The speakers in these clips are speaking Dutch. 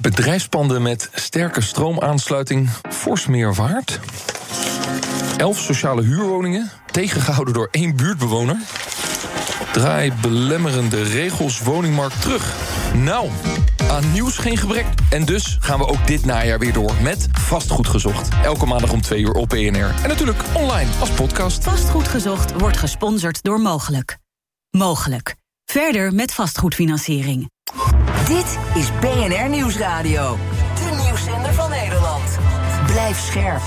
Bedrijfspanden met sterke stroomaansluiting fors meer waard. 11 sociale huurwoningen, tegengehouden door 1 buurtbewoner. Draai belemmerende regels woningmarkt terug. Nou, aan nieuws geen gebrek. En dus gaan we ook dit najaar weer door met Vastgoed Gezocht. Elke maandag om 2 uur op BNR. En natuurlijk online als podcast. Vastgoed Gezocht wordt gesponsord door Mogelijk. Mogelijk. Verder met vastgoedfinanciering. Dit is BNR Nieuwsradio. De nieuwszender van Nederland. Blijf scherp.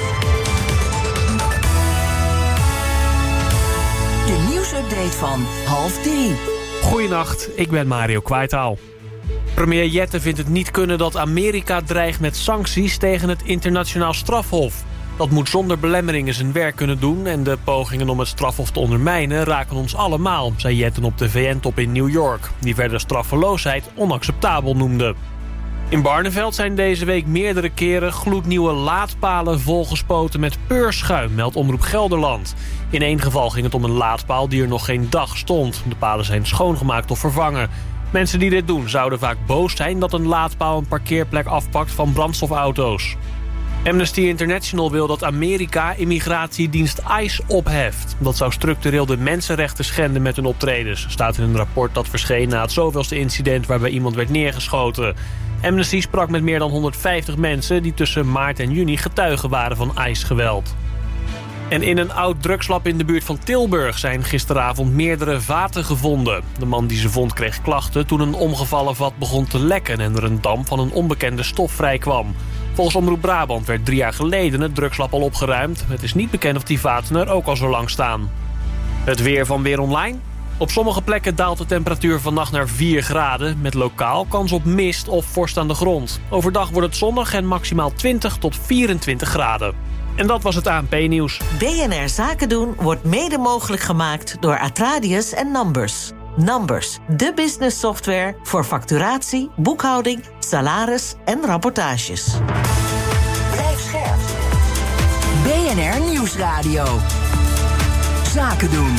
De nieuwsupdate van 2:30. Goedenacht, ik ben Mario Kwaitaal. Premier Jette vindt het niet kunnen dat Amerika dreigt met sancties tegen het internationaal strafhof. Dat moet zonder belemmeringen zijn werk kunnen doen en de pogingen om het strafhof te ondermijnen raken ons allemaal, zei Jetten op de VN-top in New York, die verder straffeloosheid onacceptabel noemde. In Barneveld zijn deze week meerdere keren gloednieuwe laadpalen volgespoten met peurschuim, meldt Omroep Gelderland. In 1 geval ging het om een laadpaal die er nog geen dag stond. De palen zijn schoongemaakt of vervangen. Mensen die dit doen zouden vaak boos zijn dat een laadpaal een parkeerplek afpakt van brandstofauto's. Amnesty International wil dat Amerika immigratiedienst ICE opheft. Dat zou structureel de mensenrechten schenden met hun optredens, staat in een rapport dat verscheen na het zoveelste incident waarbij iemand werd neergeschoten. Amnesty sprak met meer dan 150 mensen die tussen maart en juni getuigen waren van ICE-geweld. En in een oud drugslab in de buurt van Tilburg zijn gisteravond meerdere vaten gevonden. De man die ze vond kreeg klachten toen een omgevallen vat begon te lekken en er een damp van een onbekende stof vrijkwam. Volgens Omroep Brabant werd 3 jaar geleden het drugslab al opgeruimd. Het is niet bekend of die vaten er ook al zo lang staan. Het weer van Weer Online. Op sommige plekken daalt de temperatuur vannacht naar 4 graden... met lokaal kans op mist of vorst aan de grond. Overdag wordt het zonnig en maximaal 20 tot 24 graden. En dat was het ANP-nieuws. BNR Zaken doen wordt mede mogelijk gemaakt door Atradius en Numbers. Numbers, de business software voor facturatie, boekhouding, salaris en rapportages. Blijf scherp. BNR Nieuwsradio. Zaken doen.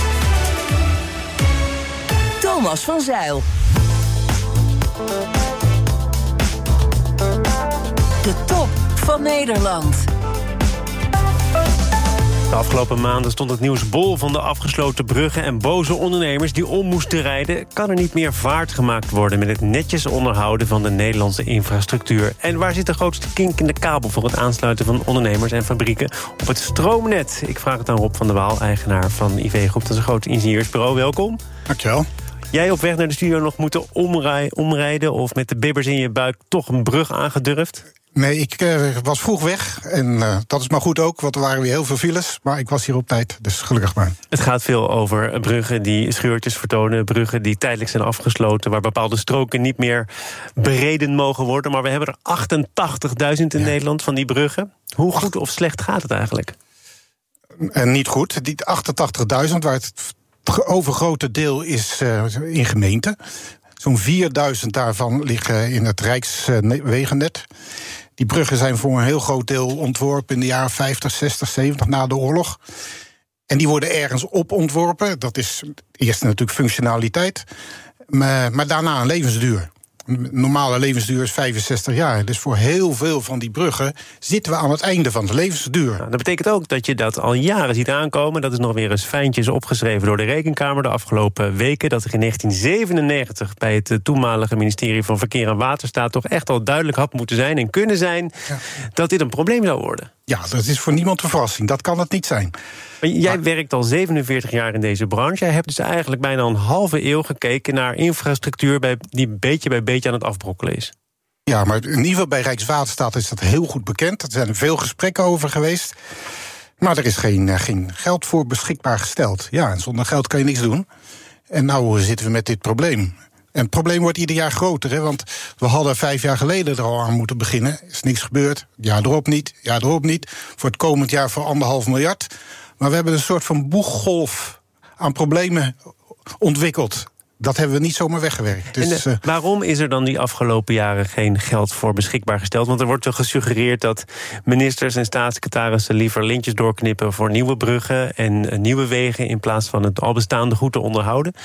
Thomas van Zijl. De top van Nederland. De afgelopen maanden stond het nieuws bol van de afgesloten bruggen en boze ondernemers die om moesten rijden. Kan er niet meer vaart gemaakt worden met het netjes onderhouden van de Nederlandse infrastructuur? En waar zit de grootste kink in de kabel voor het aansluiten van ondernemers en fabrieken op het stroomnet? Ik vraag het aan Rob van der Waal, eigenaar van IV Groep. Dat is een groot ingenieursbureau. Welkom. Dankjewel. Jij op weg naar de studio nog moeten omrijden of met de bibbers in je buik toch een brug aangedurfd? Nee, ik was vroeg weg en dat is maar goed ook, want er waren weer heel veel files. Maar ik was hier op tijd, dus gelukkig maar. Het gaat veel over bruggen die scheurtjes vertonen, bruggen die tijdelijk zijn afgesloten, waar bepaalde stroken niet meer bereden mogen worden. Maar we hebben er 88.000 in Nederland van die bruggen. Hoe goed of slecht gaat het eigenlijk? Niet goed. Die 88.000, waar het overgrote deel is in gemeenten. Zo'n 4.000 daarvan liggen in het Rijkswegennet. Die bruggen zijn voor een heel groot deel ontworpen in de jaren 50, 60, 70 na de oorlog. En die worden ergens op ontworpen. Dat is eerst natuurlijk functionaliteit, maar daarna een levensduur. Een normale levensduur is 65 jaar. Dus voor heel veel van die bruggen zitten we aan het einde van de levensduur. Nou, dat betekent ook dat je dat al jaren ziet aankomen. Dat is nog weer eens fijntjes opgeschreven door de Rekenkamer de afgelopen weken. Dat er in 1997 bij het toenmalige ministerie van Verkeer en Waterstaat toch echt al duidelijk had moeten zijn en kunnen zijn dat dit een probleem zou worden. Ja, dat is voor niemand een verrassing. Dat kan het niet zijn. Maar jij werkt al 47 jaar in deze branche. Jij hebt dus eigenlijk bijna een halve eeuw gekeken naar infrastructuur die beetje bij beetje aan het afbrokkelen is. Ja, maar in ieder geval bij Rijkswaterstaat is dat heel goed bekend. Er zijn veel gesprekken over geweest. Maar er is geen geld voor beschikbaar gesteld. Ja, en zonder geld kan je niks doen. En nou zitten we met dit probleem. En het probleem wordt ieder jaar groter, hè, want we hadden 5 jaar geleden er al aan moeten beginnen. Is niks gebeurd, jaar erop niet. Voor het komend jaar voor 1,5 miljard. Maar we hebben een soort van boeggolf aan problemen ontwikkeld. Dat hebben we niet zomaar weggewerkt. Dus, en waarom is er dan die afgelopen jaren geen geld voor beschikbaar gesteld? Want er wordt toch gesuggereerd dat ministers en staatssecretarissen liever lintjes doorknippen voor nieuwe bruggen en nieuwe wegen in plaats van het al bestaande goed te onderhouden.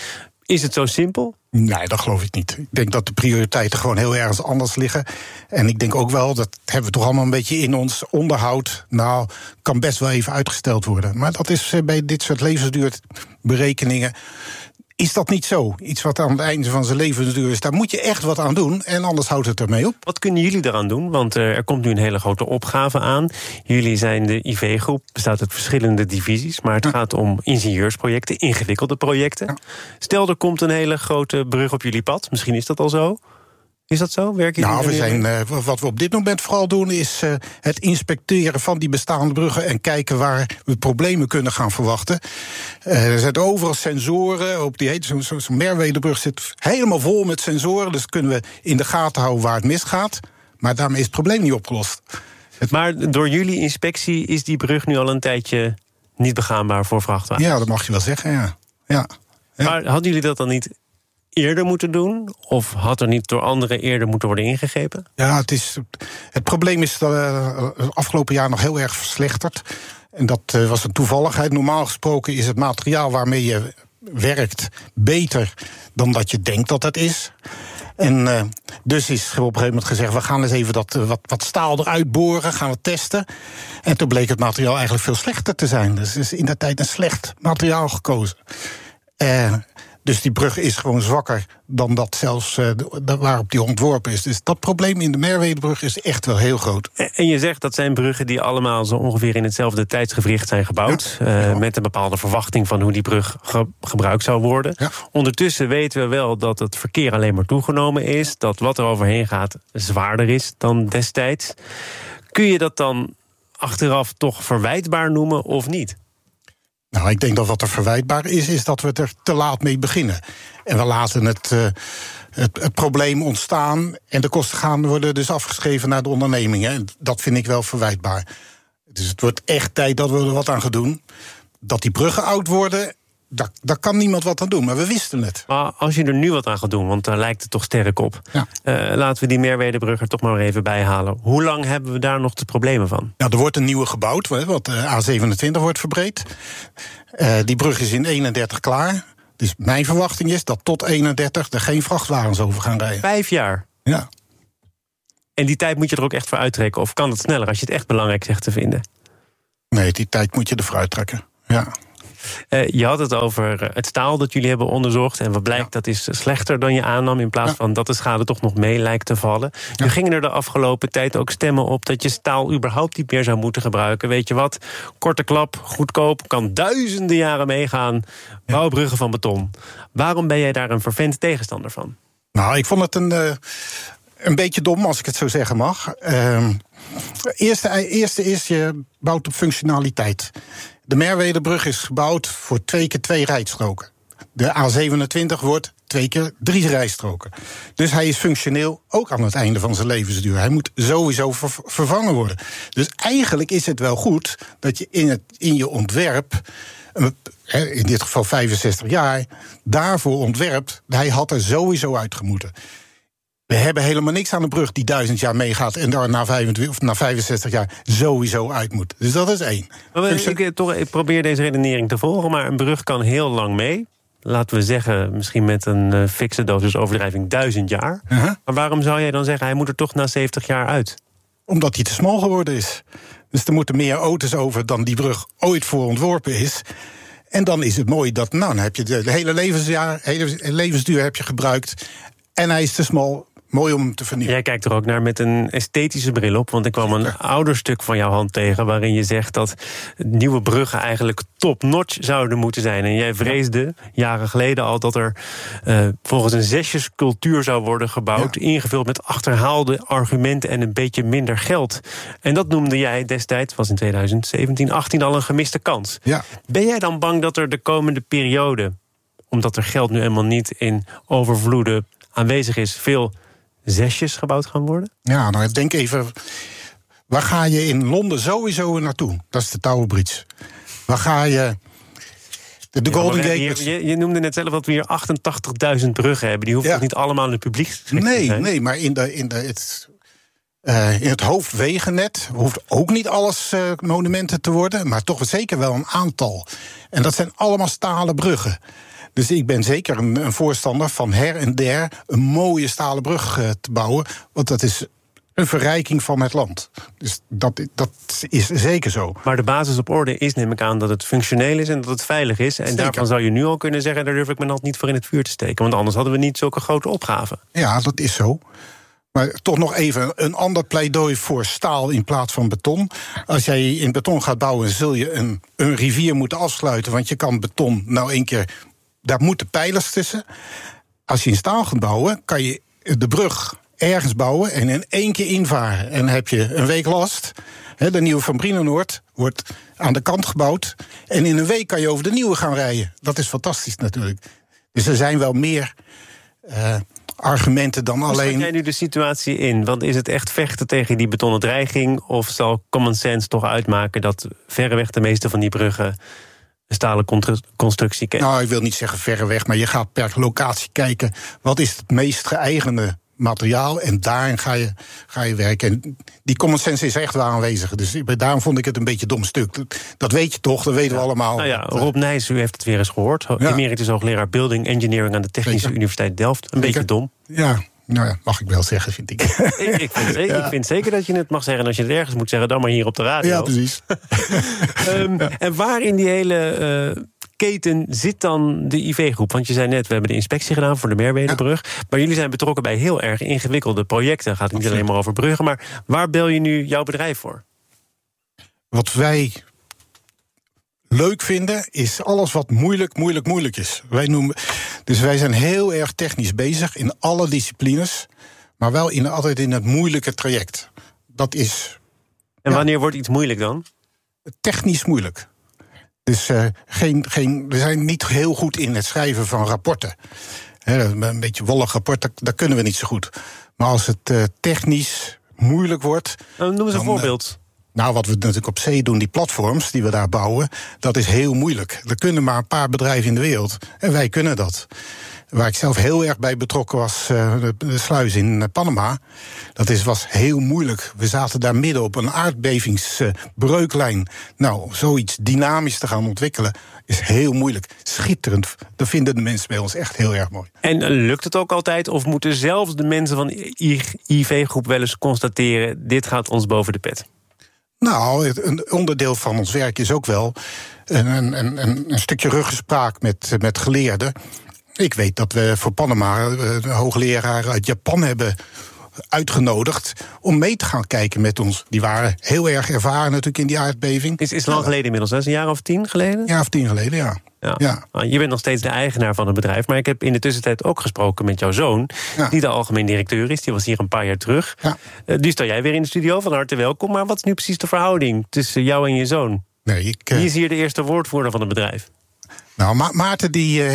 Is het zo simpel? Nee, dat geloof ik niet. Ik denk dat de prioriteiten gewoon heel ergens anders liggen. En ik denk ook wel, dat hebben we toch allemaal een beetje in ons onderhoud. Nou, kan best wel even uitgesteld worden. Maar dat is bij dit soort levensduurberekeningen, is dat niet zo. Iets wat aan het einde van zijn levensduur is, daar moet je echt wat aan doen. En anders houdt het ermee op. Wat kunnen jullie eraan doen? Want er komt nu een hele grote opgave aan. Jullie zijn de IV-groep, bestaat uit verschillende divisies. Maar het gaat om ingenieursprojecten, ingewikkelde projecten. Ja. Stel, er komt een hele grote brug op jullie pad. Misschien is dat al zo. Is dat zo? Wat we op dit moment vooral doen, is het inspecteren van die bestaande bruggen en kijken waar we problemen kunnen gaan verwachten. Er zitten overal sensoren. Op zo'n Merwedebrug zit helemaal vol met sensoren. Dus kunnen we in de gaten houden waar het misgaat. Maar daarmee is het probleem niet opgelost. Maar door jullie inspectie is die brug nu al een tijdje niet begaanbaar voor vrachtwagens? Ja, dat mag je wel zeggen, ja. Maar hadden jullie dat dan niet eerder moeten doen? Of had er niet door anderen eerder moeten worden ingegrepen? Ja, het probleem is het afgelopen jaar nog heel erg verslechterd. En dat was een toevalligheid. Normaal gesproken is het materiaal waarmee je werkt beter dan dat je denkt dat het is. En dus is op een gegeven moment gezegd, we gaan eens even wat staal eruit boren, gaan we testen. En toen bleek het materiaal eigenlijk veel slechter te zijn. Dus is in de tijd een slecht materiaal gekozen. Dus die brug is gewoon zwakker dan dat zelfs waarop die ontworpen is. Dus dat probleem in de Merwedebrug is echt wel heel groot. En je zegt dat zijn bruggen die allemaal zo ongeveer in hetzelfde tijdsgewricht zijn gebouwd. Ja. Met een bepaalde verwachting van hoe die brug gebruikt zou worden. Ja. Ondertussen weten we wel dat het verkeer alleen maar toegenomen is. Dat wat er overheen gaat zwaarder is dan destijds. Kun je dat dan achteraf toch verwijtbaar noemen of niet? Nou, ik denk dat wat er verwijtbaar is dat we er te laat mee beginnen. En we laten het probleem ontstaan en de kosten worden dus afgeschreven naar de ondernemingen. En dat vind ik wel verwijtbaar. Dus het wordt echt tijd dat we er wat aan gaan doen. Dat die bruggen oud worden, daar kan niemand wat aan doen, maar we wisten het. Maar als je er nu wat aan gaat doen, want daar lijkt het toch sterk op. Ja. Laten we die Merwedebrug er toch maar even bij halen. Hoe lang hebben we daar nog de problemen van? Nou, er wordt een nieuwe gebouwd, want A27 wordt verbreed. Die brug is in 31 klaar. Dus mijn verwachting is dat tot 31 er geen vrachtwagens over gaan rijden. 5 jaar? Ja. En die tijd moet je er ook echt voor uittrekken? Of kan het sneller als je het echt belangrijk zegt te vinden? Nee, die tijd moet je ervoor uittrekken, ja. Je had het over het staal dat jullie hebben onderzocht. En wat blijkt, dat is slechter dan je aannam. In plaats van dat de schade toch nog mee lijkt te vallen. Nu gingen er de afgelopen tijd ook stemmen op dat je staal überhaupt niet meer zou moeten gebruiken. Weet je wat? Korte klap, goedkoop, kan duizenden jaren meegaan. Bouw bruggen van beton. Waarom ben jij daar een fervent tegenstander van? Nou, ik vond het een beetje dom, als ik het zo zeggen mag. Eerste is, je bouwt op functionaliteit. De Merwedebrug is gebouwd voor 2 keer 2 rijstroken. De A27 wordt 2 keer 3 rijstroken. Dus hij is functioneel ook aan het einde van zijn levensduur. Hij moet sowieso vervangen worden. Dus eigenlijk is het wel goed dat je in je ontwerp, in dit geval 65 jaar, daarvoor ontwerpt. Hij had er sowieso uitgemoeten. We hebben helemaal niks aan een brug die 1000 jaar meegaat en daar na 65 jaar sowieso uit moet. Dus dat is 1. Ik probeer deze redenering te volgen, maar een brug kan heel lang mee. Laten we zeggen, misschien met een fikse dosis overdrijving 1000 jaar. Maar waarom zou jij dan zeggen, hij moet er toch na 70 jaar uit? Omdat hij te smal geworden is. Dus er moeten meer auto's over dan die brug ooit voor ontworpen is. En dan is het mooi dat, dan heb je de hele levensduur heb je gebruikt. En hij is te smal. Mooi om hem te vernieuwen. Jij kijkt er ook naar met een esthetische bril op. Want ik kwam een ouder stuk van jouw hand tegen, waarin je zegt dat nieuwe bruggen eigenlijk top-notch zouden moeten zijn. En jij vreesde jaren geleden al dat er volgens een zesjescultuur zou worden gebouwd, ingevuld met achterhaalde argumenten en een beetje minder geld. En dat noemde jij destijds, was in 2017, 18 al een gemiste kans. Ja. Ben jij dan bang dat er de komende periode, omdat er geld nu eenmaal niet in overvloeden aanwezig is, veel zesjes gebouwd gaan worden? Ja, nou, ik denk even, waar ga je in Londen sowieso naartoe? Dat is de Tower Bridge. Waar ga je? De Golden Gate. Je noemde net zelf dat we hier 88.000 bruggen hebben. Die hoeven toch niet allemaal in het publiek te zijn? Nee, maar in het hoofdwegennet hoeft ook niet alles monumenten te worden, maar toch zeker wel een aantal. En dat zijn allemaal stalen bruggen. Dus ik ben zeker een voorstander van her en der een mooie stalen brug te bouwen. Want dat is een verrijking van het land. Dus dat is zeker zo. Maar de basis op orde is, neem ik aan, dat het functioneel is en dat het veilig is. En zeker. Daarvan zou je nu al kunnen zeggen, daar durf ik mijn hand niet voor in het vuur te steken. Want anders hadden we niet zulke grote opgaven. Ja, dat is zo. Maar toch nog even een ander pleidooi voor staal in plaats van beton. Als jij in beton gaat bouwen, zul je een rivier moeten afsluiten. Want je kan beton nou 1 keer... Daar moeten pijlers tussen. Als je in staal gaat bouwen, kan je de brug ergens bouwen en in 1 keer invaren. En dan heb je een week last. De nieuwe Van Brienenoord wordt aan de kant gebouwd. En in een week kan je over de nieuwe gaan rijden. Dat is fantastisch natuurlijk. Dus er zijn wel meer argumenten dan Hoe alleen... schat jij nu de situatie in? Want is het echt vechten tegen die betonnen dreiging? Of zal common sense toch uitmaken dat verreweg de meeste van die bruggen een stalen constructie kennen? Nou, ik wil niet zeggen verreweg, maar je gaat per locatie kijken. Wat is het meest geëigende materiaal? En daarin ga je werken. En die common sense is echt wel aanwezig. Dus daarom vond ik het een beetje dom stuk. Dat weet je toch, dat weten we allemaal. Nou ja, Rob Nijs, u heeft het weer eens gehoord. Emeritus hoogleraar Building Engineering aan de Technische Universiteit Delft. Een beetje dom. Ja, nou ja, mag ik wel zeggen, vind ik. Ik vind zeker dat je het mag zeggen. En als je het ergens moet zeggen, dan maar hier op de radio. Ja, precies. En waar in die hele keten zit dan de IV-groep? Want je zei net, we hebben de inspectie gedaan voor de Merwedebrug. Maar jullie zijn betrokken bij heel erg ingewikkelde projecten. Het gaat niet alleen maar over bruggen. Maar waar bel je nu jouw bedrijf voor? Wat wij leuk vinden, is alles wat moeilijk is. Dus wij zijn heel erg technisch bezig in alle disciplines, maar wel altijd in het moeilijke traject. Dat is... En wanneer wordt iets moeilijk dan? Technisch moeilijk. Dus we zijn niet heel goed in het schrijven van rapporten. Een beetje wollig rapport, dat kunnen we niet zo goed. Maar als het technisch moeilijk wordt... Noem eens een voorbeeld. Nou, wat we natuurlijk op zee doen, die platforms die we daar bouwen, dat is heel moeilijk. Er kunnen maar een paar bedrijven in de wereld. En wij kunnen dat. Waar ik zelf heel erg bij betrokken was, de sluis in Panama. Dat was heel moeilijk. We zaten daar midden op een aardbevingsbreuklijn. Nou, zoiets dynamisch te gaan ontwikkelen is heel moeilijk. Schitterend. Dat vinden de mensen bij ons echt heel erg mooi. En lukt het ook altijd? Of moeten zelfs de mensen van de IV-groep wel eens constateren, dit gaat ons boven de pet? Nou, een onderdeel van ons werk is ook wel een stukje ruggespraak met geleerden. Ik weet dat we voor Panama een hoogleraar uit Japan hebben uitgenodigd om mee te gaan kijken met ons. Die waren heel erg ervaren natuurlijk in die aardbeving. Is lang geleden inmiddels, hè? Is een jaar of 10 geleden? Een jaar of 10 geleden, ja. Ja. Nou, je bent nog steeds de eigenaar van het bedrijf, maar ik heb in de tussentijd ook gesproken met jouw zoon, die de algemeen directeur is. Die was hier een paar jaar terug. Ja. Nu sta jij weer in de studio, van harte welkom. Maar wat is nu precies de verhouding tussen jou en je zoon? Wie is hier de eerste woordvoerder van het bedrijf? Nou, Maarten die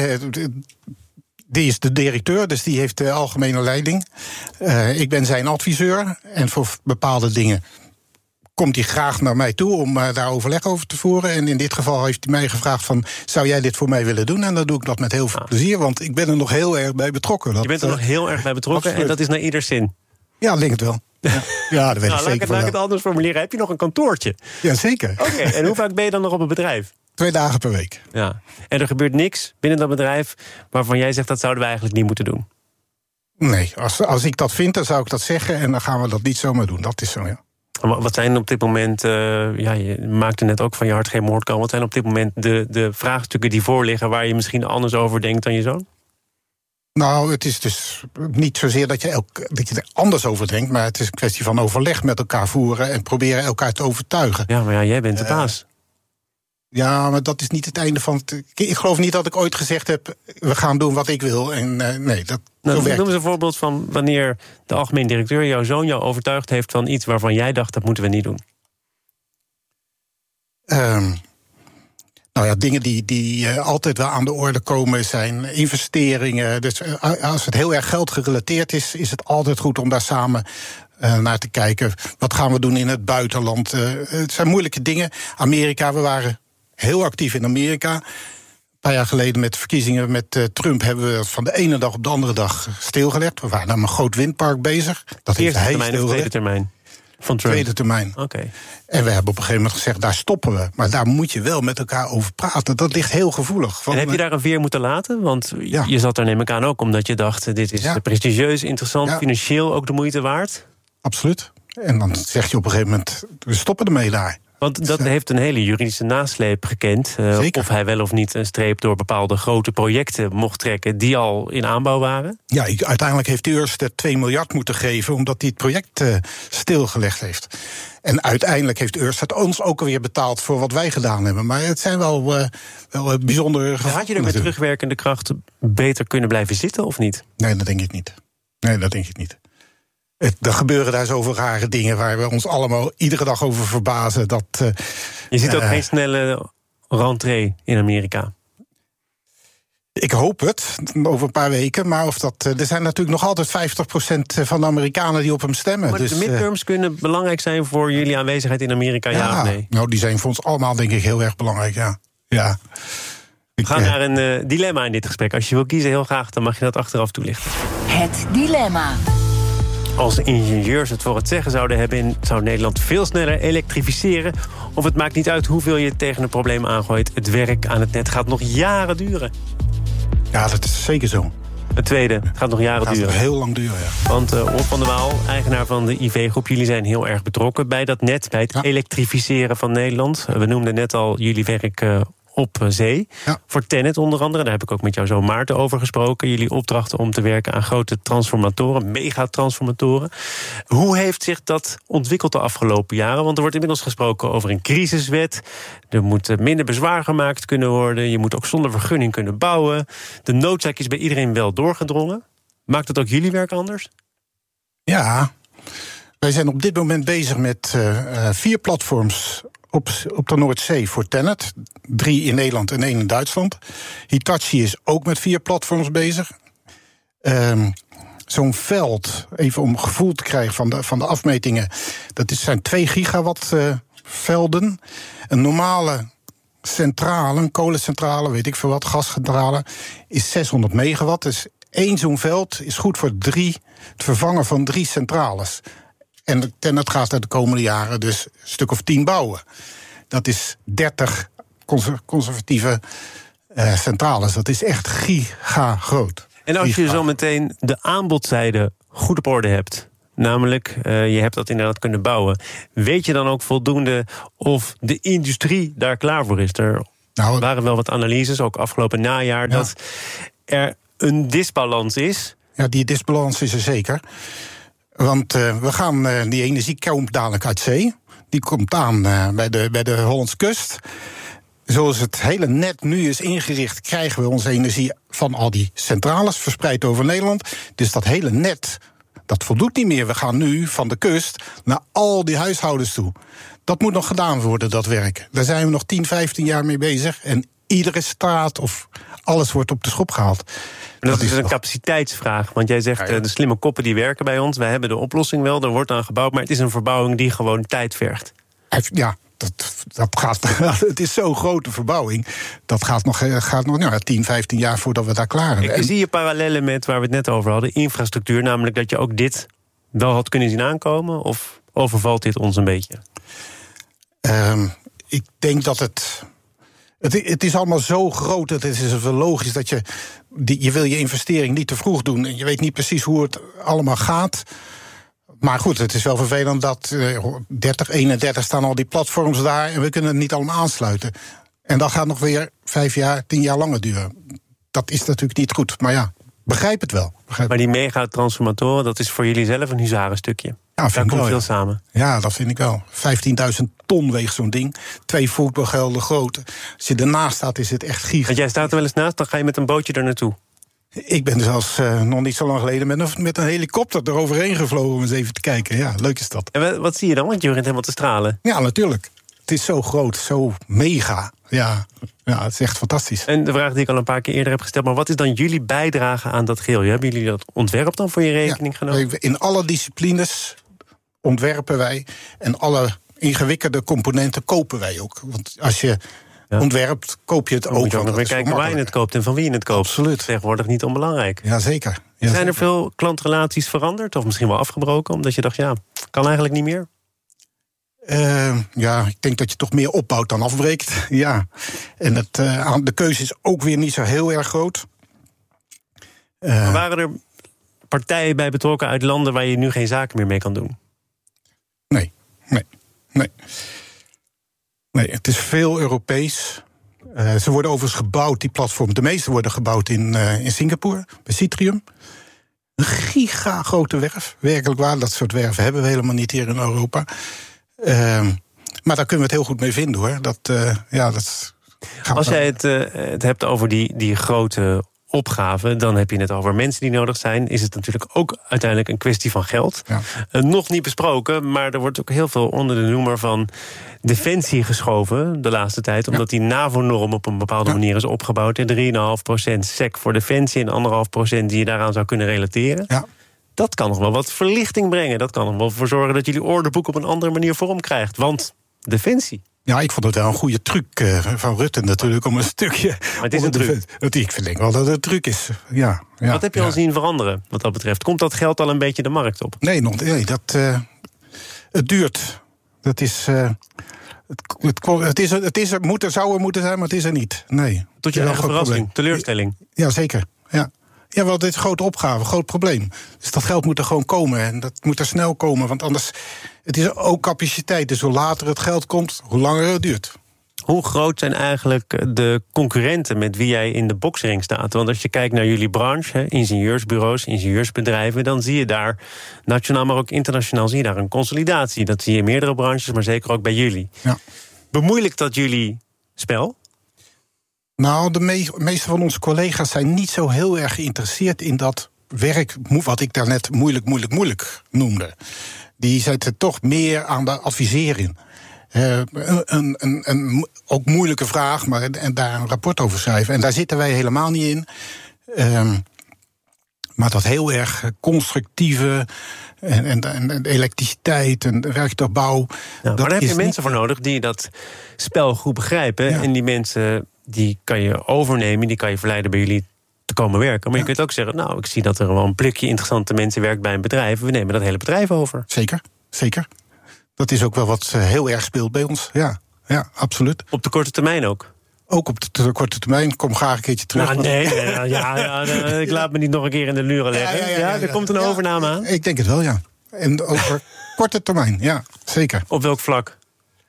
is de directeur, dus die heeft de algemene leiding. Ik ben zijn adviseur en voor bepaalde dingen komt hij graag naar mij toe om daar overleg over te voeren. En in dit geval heeft hij mij gevraagd van, zou jij dit voor mij willen doen? En dan doe ik dat met heel veel plezier, want ik ben er nog heel erg bij betrokken. Je bent er nog heel erg bij betrokken en dat is naar ieder zin. Ja, denk het wel. Ja, dat weet ik zeker. Laat ik het anders formuleren. Heb je nog een kantoortje? Ja, zeker. Oké, en hoe vaak ben je dan nog op het bedrijf? 2 dagen per week. Ja. En er gebeurt niks binnen dat bedrijf waarvan jij zegt, dat zouden we eigenlijk niet moeten doen? Nee, als ik dat vind, dan zou ik dat zeggen en dan gaan we dat niet zomaar doen. Dat is zo, ja. Wat zijn op dit moment, je maakte net ook van je hart geen moord kan. Wat zijn op dit moment de vraagstukken die voorliggen waar je misschien anders over denkt dan je zoon? Nou, het is dus niet zozeer dat je er anders over denkt, maar het is een kwestie van overleg met elkaar voeren en proberen elkaar te overtuigen. Ja, maar jij bent de baas. Ja, maar dat is niet het einde van het... Ik geloof niet dat ik ooit gezegd heb, we gaan doen wat ik wil. En nee, dat noem eens een voorbeeld van wanneer de algemeen directeur, jouw zoon, jou overtuigd heeft van iets waarvan jij dacht, dat moeten we niet doen. Nou ja, dingen die altijd wel aan de orde komen zijn investeringen. Dus als het heel erg geldgerelateerd is, is het altijd goed om daar samen naar te kijken. Wat gaan we doen in het buitenland? Het zijn moeilijke dingen. Amerika, we waren heel actief in Amerika. Een paar jaar geleden met de verkiezingen met Trump hebben we het van de ene dag op de andere dag stilgelegd. We waren naar een groot windpark bezig. Dat heeft hij stilgelegd. Eerste termijn of tweede termijn? tweede termijn. Okay. En we hebben op een gegeven moment gezegd, daar stoppen we. Maar daar moet je wel met elkaar over praten. Dat ligt heel gevoelig. En heb je daar een veer moeten laten? Want je zat er neem ik aan ook omdat je dacht, dit is prestigieus, interessant, financieel ook de moeite waard. Absoluut. En dan zeg je op een gegeven moment, we stoppen ermee daar. Want dat heeft een hele juridische nasleep gekend. Of hij wel of niet een streep door bepaalde grote projecten mocht trekken die al in aanbouw waren. Ja, uiteindelijk heeft Ørsted 2 miljard moeten geven omdat hij het project stilgelegd heeft. En uiteindelijk heeft Ørsted ons ook alweer betaald voor wat wij gedaan hebben. Maar het zijn wel bijzondere gevallen. Had je er met terugwerkende kracht beter kunnen blijven zitten of niet? Nee, dat denk ik niet. Er gebeuren daar zoveel rare dingen waar we ons allemaal iedere dag over verbazen. Je ziet ook geen snelle rentree in Amerika. Ik hoop het, over een paar weken. Maar er zijn natuurlijk nog altijd 50% van de Amerikanen die op hem stemmen. Maar de midterms kunnen belangrijk zijn voor jullie aanwezigheid in Amerika, ja of nee? Nou, die zijn voor ons allemaal denk ik heel erg belangrijk, ja. We gaan naar een dilemma in dit gesprek. Als je wil kiezen, heel graag, dan mag je dat achteraf toelichten. Het dilemma. Als de ingenieurs het voor het zeggen zouden hebben, zou Nederland veel sneller elektrificeren. Of het maakt niet uit hoeveel je tegen een probleem aangooit. Het werk aan het net gaat nog jaren duren. Ja, dat is zeker zo. Het tweede gaat nog jaren duren. Het gaat heel lang duren, ja. Want Rob van der Waal, eigenaar van de IV-groep, jullie zijn heel erg betrokken bij dat net, bij het elektrificeren van Nederland. We noemden net al jullie werk op zee. Ja. Voor TenneT onder andere. Daar heb ik ook met jou zo Maarten over gesproken. Jullie opdrachten om te werken aan grote transformatoren, megatransformatoren. Hoe heeft zich dat ontwikkeld de afgelopen jaren? Want er wordt inmiddels gesproken over een crisiswet. Er moet minder bezwaar gemaakt kunnen worden. Je moet ook zonder vergunning kunnen bouwen. De noodzaak is bij iedereen wel doorgedrongen. Maakt het ook jullie werk anders? Ja, wij zijn op dit moment bezig met 4 platforms op de Noordzee voor TenneT. 3 in Nederland en 1 in Duitsland. Hitachi is ook met 4 platforms bezig. Zo'n veld, even om gevoel te krijgen van de afmetingen, zijn 2 gigawatt velden. Een normale centrale, een kolencentrale, weet ik veel wat, gascentrale, is 600 megawatt. Dus 1 zo'n veld is goed voor het vervangen van 3 centrales. En TenneT gaat er de komende jaren dus een stuk of 10 bouwen. Dat is 30 conservatieve centrales. Dat is echt giga groot. En als je zo meteen de aanbodzijde goed op orde hebt, namelijk je hebt dat inderdaad kunnen bouwen, weet je dan ook voldoende of de industrie daar klaar voor is? Er waren wel wat analyses, ook afgelopen najaar, dat er een disbalans is. Ja, die disbalans is er zeker. Want we gaan, die energie komt dadelijk uit zee. Die komt aan bij de Hollandse kust. Zoals het hele net nu is ingericht, krijgen we onze energie van al die centrales verspreid over Nederland. Dus dat hele net, dat voldoet niet meer. We gaan nu van de kust naar al die huishoudens toe. Dat moet nog gedaan worden, dat werk. Daar zijn we nog 10, 15 jaar mee bezig. En iedere straat of alles wordt op de schop gehaald. Dat is een capaciteitsvraag. Want jij zegt, de slimme koppen die werken bij ons. Wij hebben de oplossing wel, er wordt aan gebouwd. Maar het is een verbouwing die gewoon tijd vergt. Ja, dat gaat. Het is zo'n grote verbouwing. Dat gaat nog 10, 15 jaar voordat we daar klaar zijn. Zie je parallellen met waar we het net over hadden, infrastructuur, namelijk dat je ook dit wel had kunnen zien aankomen? Of overvalt dit ons een beetje? Ik denk dat het is allemaal zo groot, het is wel logisch dat je wil je investering niet te vroeg doen. En je weet niet precies hoe het allemaal gaat. Maar goed, het is wel vervelend dat 31 staan al die platforms daar en we kunnen het niet allemaal aansluiten. En dat gaat nog weer 5 jaar, 10 jaar langer duren. Dat is natuurlijk niet goed, maar ja, begrijp het wel. Maar die megatransformatoren, dat is voor jullie zelf een huzarenstukje. Ja, daar komt veel samen. Ja, dat vind ik wel. 15.000 ton weegt zo'n ding. 2 voetbalgelden groot. Als je ernaast staat, is het echt gigantisch. Want jij staat er wel eens naast, dan ga je met een bootje er naartoe. Ik ben zelfs nog niet zo lang geleden met een helikopter eroverheen gevlogen om eens even te kijken. Ja, leuk is dat. En wat zie je dan? Want je begint helemaal te stralen. Ja, natuurlijk. Het is zo groot, zo mega. Ja, het is echt fantastisch. En de vraag die ik al een paar keer eerder heb gesteld, maar wat is dan jullie bijdrage aan dat geheel? Hebben jullie dat ontwerp dan voor je rekening genomen? In alle disciplines ontwerpen wij en alle ingewikkelde componenten kopen wij ook. Want als je ontwerpt, koop je het ook. Moet je ook nog weer kijken waar je het koopt en van wie je het koopt. Absoluut. Tegenwoordig niet onbelangrijk. Jazeker. Zijn er veel klantrelaties veranderd of misschien wel afgebroken? Omdat je dacht, kan eigenlijk niet meer? Ik denk dat je toch meer opbouwt dan afbreekt. Ja. En de keuze is ook weer niet zo heel erg groot. Waren er partijen bij betrokken uit landen waar je nu geen zaken meer mee kan doen? Nee, het is veel Europees. Ze worden overigens gebouwd, die platform. De meeste worden gebouwd in Singapore, bij Citrium. Een gigagrote werf. Werkelijk waar, dat soort werven hebben we helemaal niet hier in Europa. Maar daar kunnen we het heel goed mee vinden, hoor. Als jij het hebt over die grote opgave, dan heb je het over mensen die nodig zijn. Is het natuurlijk ook uiteindelijk een kwestie van geld. Ja. Nog niet besproken, maar er wordt ook heel veel onder de noemer van defensie geschoven de laatste tijd, omdat die NAVO-norm op een bepaalde manier is opgebouwd. 3,5% SEC voor defensie en 1,5% die je daaraan zou kunnen relateren. Ja. Dat kan nog wel wat verlichting brengen. Dat kan nog wel voor zorgen dat jullie orderboek op een andere manier vorm krijgt. Want defensie. Ja, ik vond het wel een goede truc van Rutte natuurlijk om een stukje. Maar het is een truc. Ik denk wel dat het een truc is. Ja, wat heb je al zien veranderen wat dat betreft? Komt dat geld al een beetje de markt op? Nee, het duurt. Dat is. Zou er moeten zijn, maar het is er niet. Nee. Tot je eigen verrassing, teleurstelling. Ja, zeker. Ja, wel, dit is een grote opgave, een groot probleem. Dus dat geld moet er gewoon komen en dat moet er snel komen. Want anders, het is ook capaciteit. Dus hoe later het geld komt, hoe langer het duurt. Hoe groot zijn eigenlijk de concurrenten met wie jij in de boksring staat? Want als je kijkt naar jullie branche, ingenieursbureaus, ingenieursbedrijven, dan zie je daar, nationaal maar ook internationaal, zie je daar een consolidatie. Dat zie je in meerdere branches, maar zeker ook bij jullie. Ja. Bemoeilijkt dat jullie spel? Nou, de meeste van onze collega's zijn niet zo heel erg geïnteresseerd in dat werk, wat ik daarnet moeilijk noemde. Die zitten toch meer aan de advisering. Een ook moeilijke vraag, en daar een rapport over schrijven. En daar zitten wij helemaal niet in. Maar dat heel erg constructieve en elektriciteit en werktuigbouw. Maar daar heb je mensen voor nodig die dat spel goed begrijpen. Ja. En die mensen, die kan je overnemen, die kan je verleiden bij jullie te komen werken. Maar je kunt ook zeggen, ik zie dat er wel een plukje interessante mensen werkt bij een bedrijf. We nemen dat hele bedrijf over. Zeker. Dat is ook wel wat heel erg speelt bij ons. Ja, absoluut. Op de korte termijn ook? Ook op de korte termijn. Kom graag een keertje terug. Ik laat me niet nog een keer in de luren leggen. Er komt een overname aan? Ik denk het wel, ja. En over korte termijn, ja, zeker. Op welk vlak?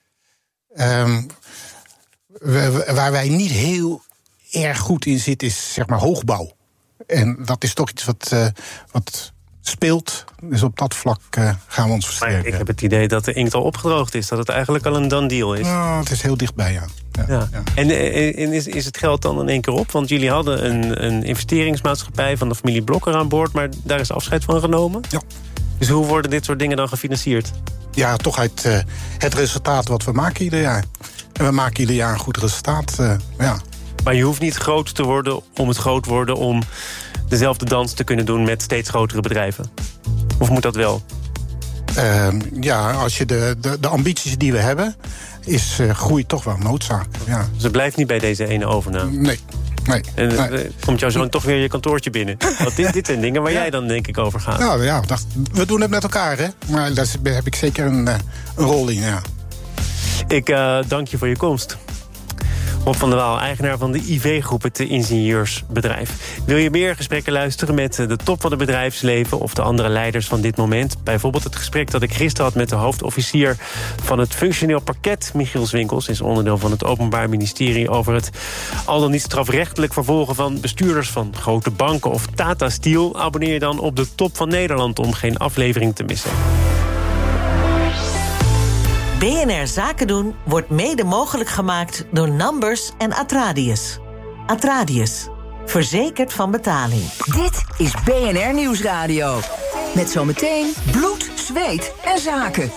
Waar wij niet heel erg goed in zitten, is zeg maar hoogbouw. En dat is toch iets wat speelt. Dus op dat vlak gaan we ons versterken. Maar ik heb het idee dat de inkt al opgedroogd is. Dat het eigenlijk al een done deal is. Nou, het is heel dichtbij, ja. En is het geld dan in één keer op? Want jullie hadden een investeringsmaatschappij van de familie Blokker aan boord, maar daar is afscheid van genomen? Ja. Dus hoe worden dit soort dingen dan gefinancierd? Ja, toch uit het resultaat wat we maken ieder jaar. En we maken ieder jaar een goed resultaat, Maar je hoeft niet groot te worden om het groot worden, om dezelfde dans te kunnen doen met steeds grotere bedrijven? Of moet dat wel? Als je de ambities die we hebben, is groei toch wel noodzaak. Ja. Dus het blijft niet bij deze ene overname? Nee. En komt jouw zoon toch weer je kantoortje binnen? Want dit zijn dingen waar jij dan denk ik over gaat. Nou ja, we doen het met elkaar, hè. Maar daar heb ik zeker een rol in, ja. Ik dank je voor je komst. Rob van der Waal, eigenaar van de IV-groep, het ingenieursbedrijf. Wil je meer gesprekken luisteren met de top van het bedrijfsleven of de andere leiders van dit moment? Bijvoorbeeld het gesprek dat ik gisteren had met de hoofdofficier van het functioneel parket, Michiel Zwinkels, is onderdeel van het Openbaar Ministerie, over het al dan niet strafrechtelijk vervolgen van bestuurders van grote banken of Tata Steel. Abonneer je dan op de Top van Nederland om geen aflevering te missen. BNR Zaken doen wordt mede mogelijk gemaakt door Numbers en Atradius. Atradius, verzekerd van betaling. Dit is BNR Nieuwsradio. Met zometeen bloed, zweet en zaken.